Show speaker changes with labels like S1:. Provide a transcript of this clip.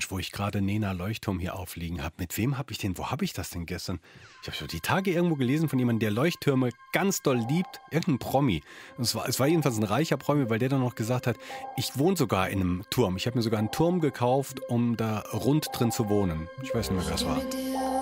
S1: Mensch, wo ich gerade Nena Leuchtturm hier aufliegen habe. Mit wem habe ich den, wo habe ich das denn gestern? Ich habe schon die Tage irgendwo gelesen von jemandem, der Leuchttürme ganz doll liebt. Irgendein Promi. Und es war jedenfalls ein reicher Promi, weil der dann noch gesagt hat, ich wohne sogar in einem Turm. Ich habe mir sogar einen Turm gekauft, um da rund drin zu wohnen. Ich weiß nicht mehr, wer das war.